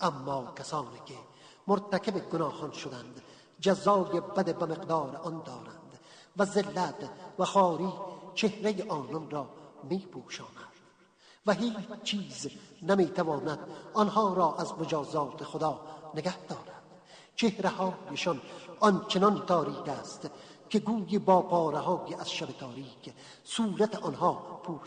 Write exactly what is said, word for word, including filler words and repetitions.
اما کسانی که مرتکب گناهان شدند جزای بد به مقدار آن دارند و ذلت و خواری چهره آنان را می پوشاند و هیچ چیز نمی تواند آنها را از مجازات خدا نگه دارد. چهره هایشان آنچنان تاریک است که گویی با پاره های از شب تاریک صورت آنها پوشیده